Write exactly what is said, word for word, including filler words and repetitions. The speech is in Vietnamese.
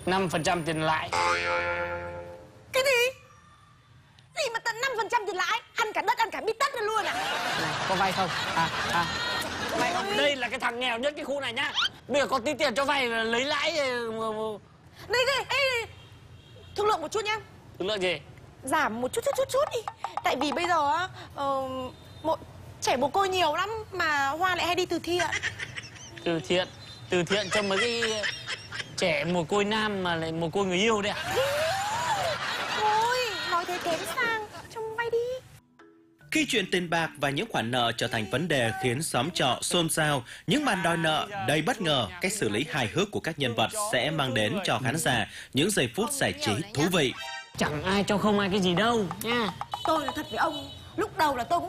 năm phần trăm tiền lãi. Cái gì? Gì mà tận năm phần trăm tiền lãi? Ăn cả đất, ăn cả bít tất ra luôn à? Này, có vay không? À, à. Vay không? Đây là cái thằng nghèo nhất cái khu này nhá. Bây giờ có tí tiền cho vay là lấy lãi. Đây, đây, ê, thương lượng một chút nhá. Thương lượng gì? Giảm một chút chút chút chút đi. Tại vì bây giờ á, uh, một trẻ mồ côi nhiều lắm mà Hoa lại hay đi từ thiện. Từ thiện? Từ thiện cho mấy cái trẻ mồ côi nam mà lại mồ côi người yêu đấy à? Thôi, nói thế kém sang, trông vay đi. Khi chuyện tiền bạc và những khoản nợ trở thành vấn đề khiến xóm trọ xôn xao, những màn đòi nợ đầy bất ngờ, cách xử lý hài hước của các nhân vật sẽ mang đến cho khán giả những giây phút giải trí thú vị. Chẳng ai cho không ai cái gì đâu nha. Tôi nói thật với ông, lúc đầu là tôi cũng